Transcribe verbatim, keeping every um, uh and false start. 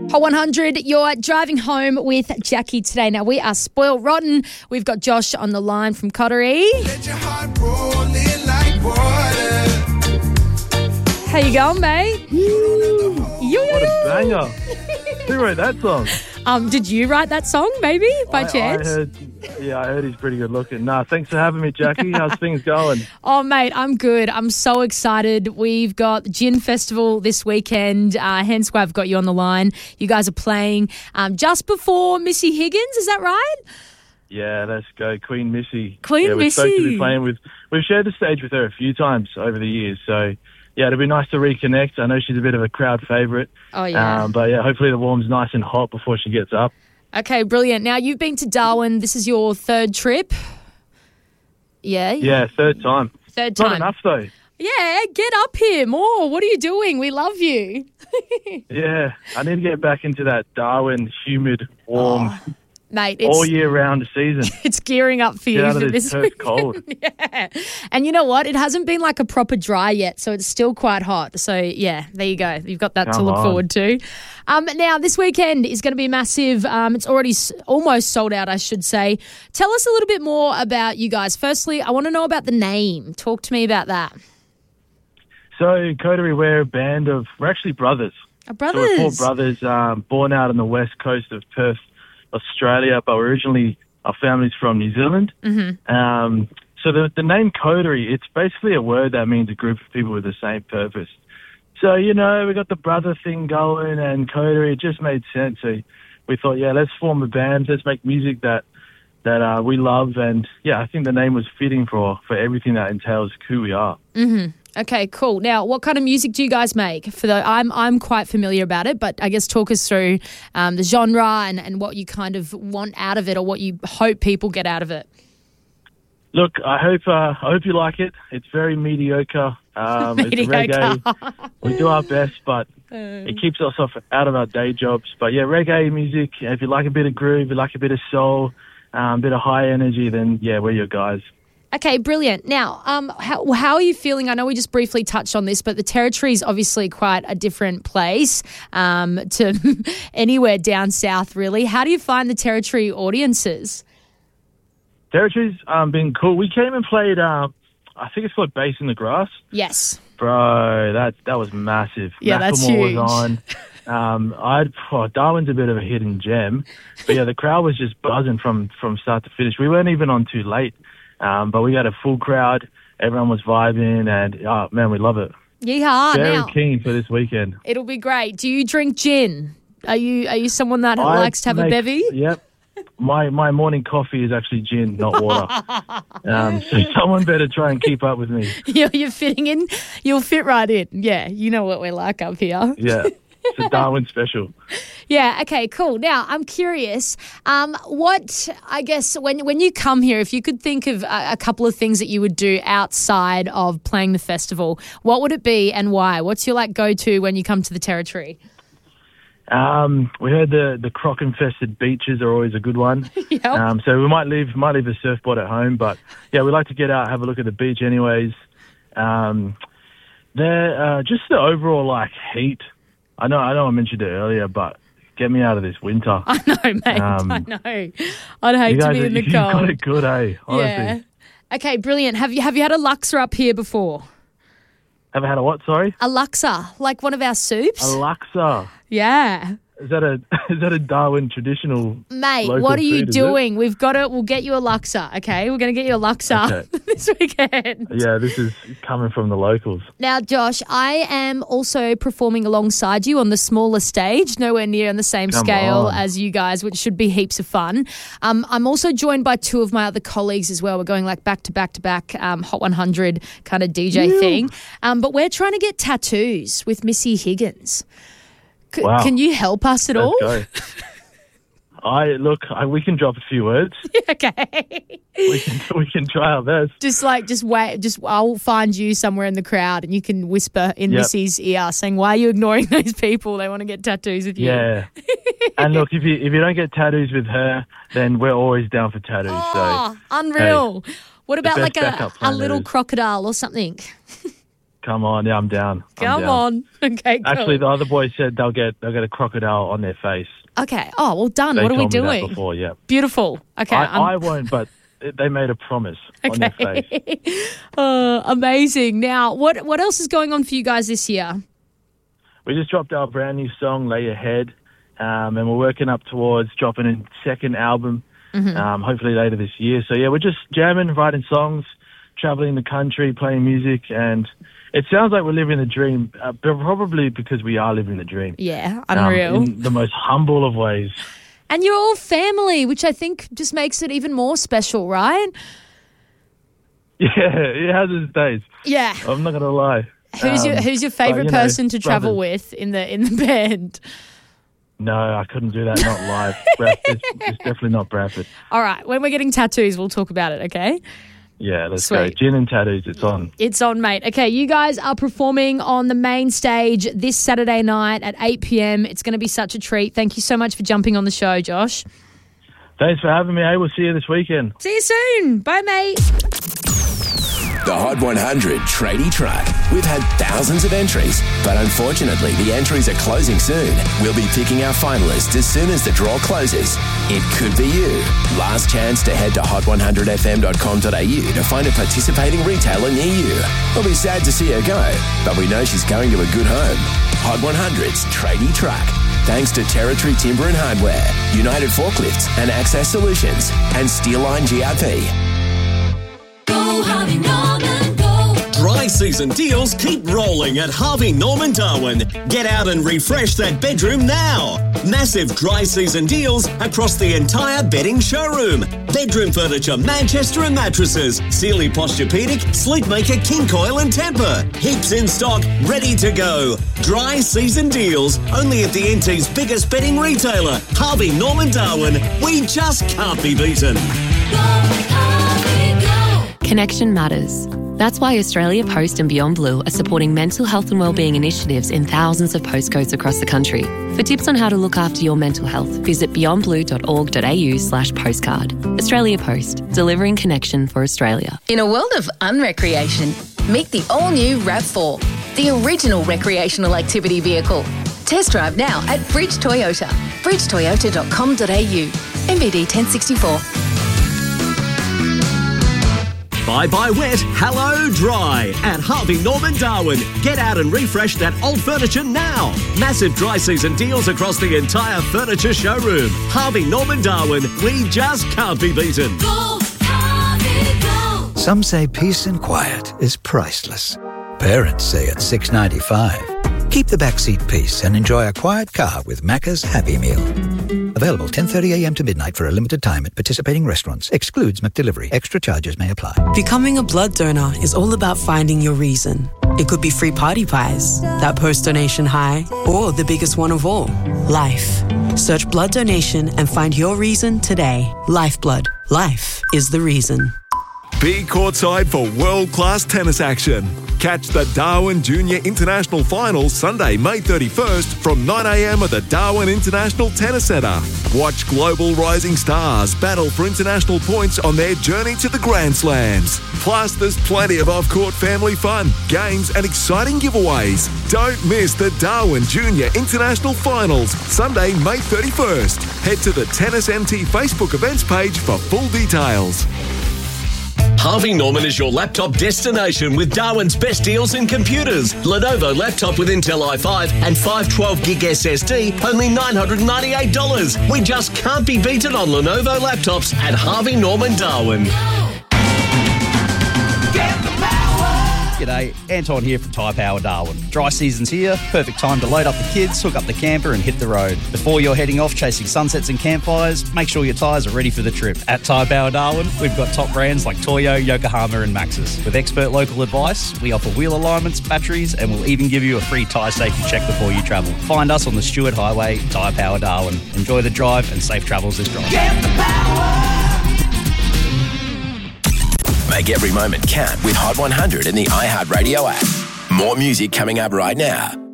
Hot one hundred, you're driving home with Jackie today. Now, we are spoiled rotten. We've got Josh on the line from Coterie. Let your heart roll in like water. How you going, mate? What a banger. Who wrote that song? Um, did you write that song, maybe, by I, chance? I heard, yeah, I heard he's pretty good looking. Nah, thanks for having me, Jackie. How's things going? Oh, mate, I'm good. I'm so excited. We've got the Gin Festival this weekend, uh, hence why I've got you on the line. You guys are playing um, just before Missy Higgins, is that right? Yeah, let's go. Queen Missy. Queen yeah, we're Missy. stoked to be playing with... We've shared the stage with her a few times over the years, so... Yeah, it'll be nice to reconnect. I know she's a bit of a crowd favourite. Oh, yeah. Um, but, yeah, hopefully the warm's nice and hot before she gets up. Okay, brilliant. Now, you've been to Darwin. This is your third trip. Yeah? Yeah, third time. Third time. Not enough, though. Yeah, get up here more. What are you doing? We love you. Yeah, I need to get back into that Darwin humid, warm, Oh, mate, it's, all year round season. it's gearing up for you Get out for of this this Perth weekend. cold. Yeah. And you know what? It hasn't been like a proper dry yet, so it's still quite hot. So, yeah, there you go. You've got that to Come look on. forward to. Um, now, this weekend is going to be massive. Um, it's already s- almost sold out, I should say. Tell us a little bit more about you guys. Firstly, I want to know about the name. Talk to me about that. So, Coterie, we're a band of... We're actually brothers. Our So we're four brothers. brothers, um, born out on the west coast of Perth, Australia, but we're originally... Our family's from New Zealand. Mm-hmm. Um, so the, the name Coterie, it's basically a word that means a group of people with the same purpose. So, you know, we got the brother thing going and Coterie, it just made sense. So we thought, yeah, let's form a band, let's make music that that uh, we love. And, yeah, I think the name was fitting for, for everything that entails who we are. Mm-hmm. Okay, cool. Now, what kind of music do you guys make? For the, I'm I'm quite familiar about it, but I guess talk us through um, the genre and, and what you kind of want out of it or what you hope people get out of it. Look, I hope uh, I hope you like it. It's very mediocre. Um, It's Mediocre. reggae. We do our best, but it keeps us off out of our day jobs. But yeah, reggae music. If you like a bit of groove, if you like a bit of soul, um, a bit of high energy, then yeah, we're your guys. Okay, brilliant. Now, um, how, how are you feeling? I know we just briefly touched on this, but the Territory is obviously quite a different place um, to anywhere down south, really. How do you find the Territory audiences? Territory's um, been cool. We came and played. Uh, I think it's called Bass in the Grass. Yes. Bro, that that was massive. Yeah, that's Macklemore huge. was on. Um, I'd oh, Darwin's a bit of a hidden gem, but yeah, the crowd was just buzzing from from start to finish. We weren't even on too late, um, but we had a full crowd. Everyone was vibing, and oh man, we love it. Yeehaw. Very Now, keen for this weekend. it'll be great. Do you drink gin? Are you are you someone that I likes to have a make- bevy? Yep. My my morning coffee is actually gin, not water. um, so someone better try and keep up with me. You're, you're fitting in. You'll fit right in. Yeah, you know what we're like up here. Yeah, it's a Darwin special. Yeah, okay, cool. Now, I'm curious, um, what, I guess, when when you come here, if you could think of a, a couple of things that you would do outside of playing the festival, what would it be and why? What's your, like, go-to when you come to the Territory? Um, we heard the the croc-infested beaches are always a good one. Yep. Um, so we might leave might leave the surfboard at home, but yeah, we like to get out, have a look at the beach, anyways. Um, there, uh, just the overall like heat. I know, I know, I mentioned it earlier, but get me out of this winter. I know, mate, Um, I know. I'd hate You to guys, be are- in the you've got cold. it good, eh? Honestly, Yeah. Okay, brilliant. Have you have you had a Luxor up here before? have I had a what? Sorry, A Luxor, like one of our soups? a laksa. Yeah. Is that a is that a Darwin traditional? Mate, local what are you food, is it? doing? We've got to, we'll get you a Luxor, okay? We're going to get you a Luxor Okay. this weekend. Yeah, this is coming from the locals. Now, Josh, I am also performing alongside you on the smaller stage, nowhere near on the same Come scale on. as you guys, which should be heaps of fun. Um, I'm also joined by two of my other colleagues as well. We're going like back to back to back, um, Hot one hundred kind of D J thing. Um, but we're trying to get tattoos with Missy Higgins. C- Wow. Can you help us at all? Let's go. I look. I, we can drop a few words. Okay. We can we can try our best. Just like, just wait, just I'll find you somewhere in the crowd and you can whisper in Yep. Missy's ear saying, why are you ignoring those people? They want to get tattoos with you. Yeah. And look, if you if you don't get tattoos with her, then we're always down for tattoos. Oh, unreal. What about best like a, backup a plan little there is. crocodile or something? Come on, yeah, I'm down. I'm Come down. on. Okay, cool. Actually, the other boys said they'll get they'll get a crocodile on their face. Okay. Oh, well done. They what are we told me that doing? before, yeah. Beautiful. Okay. I, I'm- I won't, but they made a promise on their face. Okay. uh, amazing. Now, what what else is going on for you guys this year? We just dropped our brand new song, Lay Your Head, um, and we're working up towards dropping a second album, Mm-hmm. um, hopefully later this year. So, yeah, we're just jamming, writing songs, traveling the country, playing music, and it sounds like we're living the dream, uh, but probably because we are living the dream. Yeah, um, unreal. in the most humble of ways. And you're all family, which I think just makes it even more special, right? Yeah, it has its days. Yeah. I'm not going to lie. Who's your Um, Who's your but, favorite you know, person to travel brothers. with in the in the band? No, I couldn't do that, not live. Brad, it's, it's definitely not Bradford. All right, when we're getting tattoos, we'll talk about it. Okay. Yeah, let's go. Sweet. Gin and tattoos, it's on. It's on, mate. Okay, you guys are performing on the main stage this Saturday night at eight p.m. It's going to be such a treat. Thank you so much for jumping on the show, Josh. Thanks for having me. Hey, we'll see you this weekend. See you soon. Bye, mate. The Hot one hundred Tradie Truck. We've had thousands of entries, but unfortunately the entries are closing soon. We'll be picking our finalists as soon as the draw closes. It could be you. Last chance to head to hot one hundred f m dot com dot a u to find a participating retailer near you. We'll be sad to see her go, but we know she's going to a good home. Hot one hundred's Tradie Truck. Thanks to Territory Timber and Hardware, United Forklifts and Access Solutions, and Steelline G R P. Go Harvey Norman, go. Dry season deals keep rolling at Harvey Norman Darwin. Get out and refresh that bedroom now. Massive dry season deals across the entire bedding showroom. Bedroom furniture, Manchester and mattresses, Sealy Posturepedic, Sleepmaker, King Coil and Tempur. Heaps in stock, ready to go. Dry season deals only at the N T's biggest bedding retailer, Harvey Norman Darwin. We just can't be beaten. Go Harvey, go. Connection matters. That's why Australia Post and Beyond Blue are supporting mental health and wellbeing initiatives in thousands of postcodes across the country. For tips on how to look after your mental health, visit beyond blue dot org dot a u slash postcard. Australia Post, delivering connection for Australia. In a world of unrecreation, meet the all-new RAV four, the original recreational activity vehicle. Test drive now at Bridge Toyota, bridge toyota dot com dot a u, M V D ten sixty-four. Bye bye wet, hello dry at Harvey Norman Darwin. Get out and refresh that old furniture now. Massive dry season deals across the entire furniture showroom. Harvey Norman Darwin, we just can't be beaten. Go Harvey, go. Some say peace and quiet is priceless. Parents say it's six dollars and ninety-five cents. Keep the backseat peace and enjoy a quiet car with Macca's Happy Meal. Available ten thirty a m to midnight for a limited time at participating restaurants. Excludes McDelivery. Extra charges may apply. Becoming a blood donor is all about finding your reason. It could be free party pies, that post-donation high, or the biggest one of all, life. Search blood donation and find your reason today. Lifeblood. Life is the reason. Be courtside for world-class tennis action. Catch the Darwin Junior International Finals Sunday, May thirty-first from nine a m at the Darwin International Tennis Centre. Watch global rising stars battle for international points on their journey to the Grand Slams. Plus, there's plenty of off-court family fun, games and exciting giveaways. Don't miss the Darwin Junior International Finals Sunday, May thirty-first. Head to the Tennis M T Facebook events page for full details. Harvey Norman is your laptop destination with Darwin's best deals in computers. Lenovo laptop with Intel i five and five twelve gig S S D, only nine hundred ninety-eight dollars. We just can't be beaten on Lenovo laptops at Harvey Norman Darwin. G'day, Anton here from Tyre Power Darwin. Dry season's here, perfect time to load up the kids, hook up the camper and hit the road. Before you're heading off chasing sunsets and campfires, make sure your tyres are ready for the trip. At Tyre Power Darwin, we've got top brands like Toyo, Yokohama and Maxxis. With expert local advice, we offer wheel alignments, batteries and we'll even give you a free tyre safety check before you travel. Find us on the Stewart Highway, Tyre Power Darwin. Enjoy the drive and safe travels this drive. Get the power. Make every moment count with Hot one hundred in the iHeartRadio app. More music coming up right now.